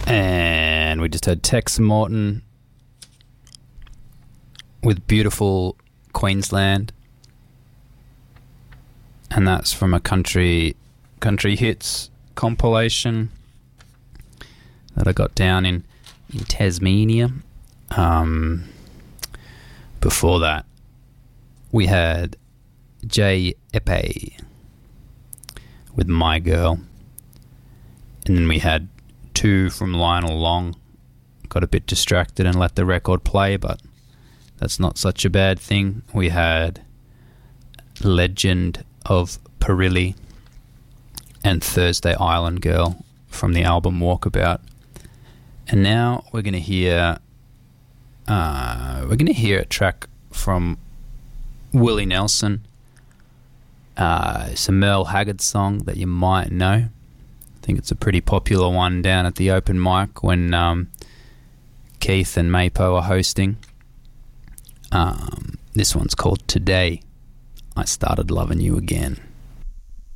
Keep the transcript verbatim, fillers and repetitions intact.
And we just had Tex Morton with Beautiful Queensland. And that's from a country country hits compilation that I got down in, in Tasmania. Um, before that, we had Jay Epe with My Girl. And then we had two from Lionel Long. Got a bit distracted and let the record play, but that's not such a bad thing. We had Legend of Perilli and Thursday Island Girl from the album Walkabout. And now we're going to hear uh, we're going to hear a track from Willie Nelson. Uh, it's a Merle Haggard song that you might know. I think it's a pretty popular one down at the open mic when um, Keith and Mapo are hosting. Um, this one's called Today I Started Loving You Again.